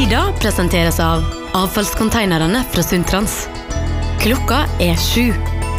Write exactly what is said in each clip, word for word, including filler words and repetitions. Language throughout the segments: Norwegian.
Ida presenteres av avfallskonteinerne fra Sundtrans. Klokka er sju.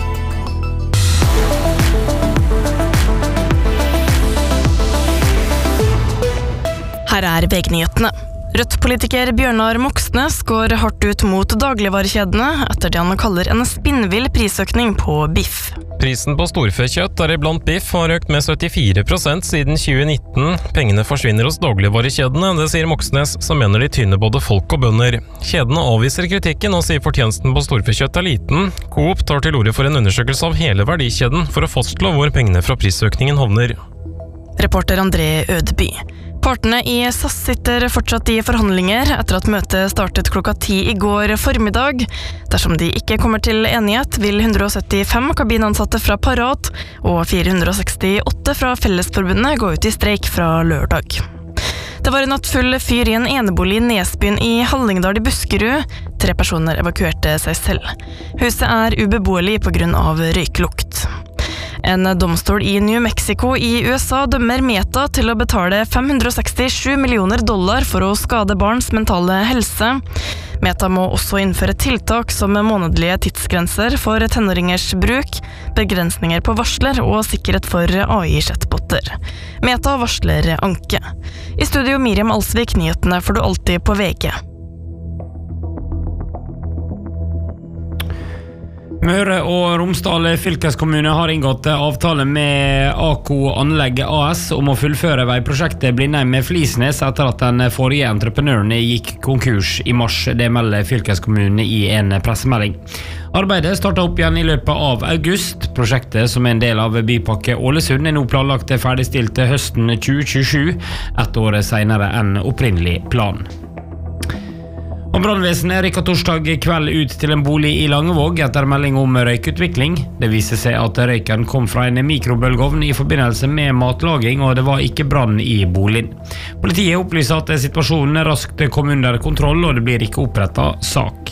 Her er V G-nyhetene. Rødt-politiker Bjørnar Moxnes går hardt ut mot dagligvarekjedene etter det han kaller en spinnvill prisøkning på biff. Prisen på storfekjøtt, deriblant biff, har økt med syttifire prosent siden tjue nitten. Pengene forsvinner hos dagligvarekjedene, det sier Moxnes, som mener de tynner både folk og bønder. Kjedene avviser kritikken og sier fortjenesten på storfekjøtt er liten. Coop tar til orde for en undersøkelse av hele verdikjeden for å fastslå hvor pengene fra prisøkningen havner. Reporter André Ødeby. Partene i S A S sitter fortsatt i forhandlinger etter at møtet startet klokka ti i går formiddag. Dersom de ikke kommer til enighet, vil hundre og syttifem kabinansatte fra Parat og fire hundre og sekstiåtte fra Fellesforbundet gå ut i streik fra lørdag. Det var en natt full fyr i en enebolig i Nesbyen i Hallingdal i Buskerud. Tre personer evakuerte seg selv. Huset er ubeboelig på grunn av røyklukt. En domstol i New Mexico i U S A dømmer Meta til å betale fem hundre og sekstisju millioner dollar for å skade barns mentale helse. Meta må også innføre tiltak som månedlige tidsgrenser for tenåringers bruk, begrensninger på varsler og sikkerhet for A I-chatboter. Meta varsler anke. I studio Miriam Alsvik, nyhetene får du alltid på V G. Møre og Romsdal fylkeskommune har inngått avtale med Ako Anlegg A S om å fullføre veiprosjektet Blindheim-Flisnes etter at den forrige entreprenøren gikk konkurs i mars. Det melder fylkeskommunen i en pressemelding. Arbeidet startet opp igjen i løpet av august. Prosjektet, som er en del av Bypakke Ålesund, er nå planlagt ferdigstilt høsten tjue tjuesju, ett år senere enn opprinnelig plan. Og brannvesenet rykket torsdag kveld ut til en bolig i Langevåg etter melding om røykutvikling. Det viser seg at røyken kom fra en mikrobølgeovn i forbindelse med matlaging, og det var ikke brann i boligen. Politiet opplyser at situasjonen raskt kom under kontroll, og det blir ikke opprettet sak.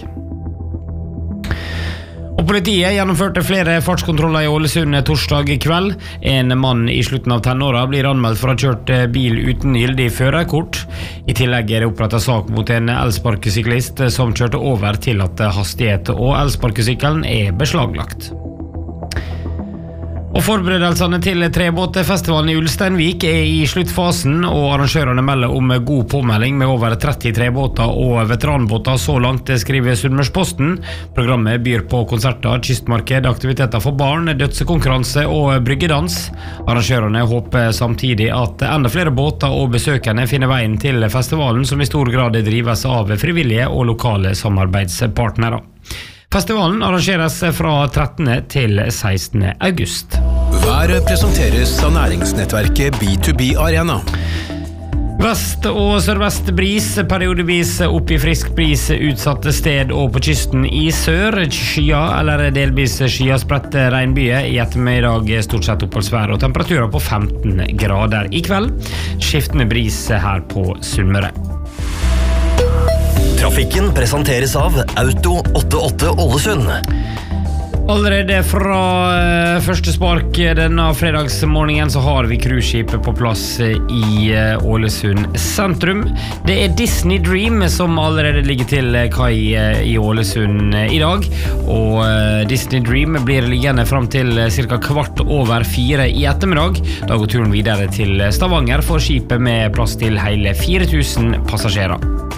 Og politiet gjennomførte flere fartskontroller i Ålesund torsdag kveld. En mann i slutten av tenåra blir anmeldt for å ha kjørt bil uten gyldig førerkort. I tillegg er det opprettet sak mot en elsparkesyklist som kjørte over tillatt hastighet, og elsparkesykkelen er beslaglagt. Og forberedelsene til trebåtfestivalen i Ulsteinvik er i sluttfasen, og arrangørene melder om god påmelding med over tretti trebåter og veteranbåter så langt, skriver Sunnmørsposten. Programmet byr på konserter, kystmarked, aktiviteter for barn, dødsekonkurranse og bryggedans. Arrangørene håper samtidig at enda flere båter og besøkende finner veien til festivalen, som i stor grad drives av frivillige og lokale samarbeidspartnere. Festivalen arrangeres fra trettende til sekstende august. Været presenteres av næringsnettverket B to B Arena. Vest- og sørvest bris, periodevis opp i frisk bris utsatte sted og på kysten i sør. Skya eller delvis skya spredte regnbyger. I ettermiddag stort sett oppholdsvær og temperaturer på femten grader. I kveld skiftende bris her på Sunnmøre. Trafikken presenteres av Auto åttiåtte Ålesund. Allerede fra uh, første spark denne fredagsmorgenen så har vi cruiseskipet på plass i uh, Ålesund sentrum. Det er Disney Dream som allerede ligger til kai uh, i Ålesund uh, i dag. Og uh, Disney Dream blir liggende frem til uh, cirka kvart over fire i ettermiddag. Da går turen videre til Stavanger for skipet med plass til hele fire tusen passasjerer.